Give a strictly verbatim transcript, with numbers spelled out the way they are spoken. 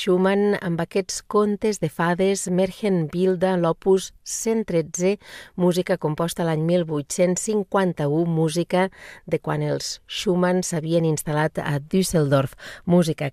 Schumann amb aquests contes de fades Märchenbilder, l'opus cent tretze, música composta l'any mil vuit-cents cinquanta-u, música de quan els Schumann s'havien instal·lat a Düsseldorf, música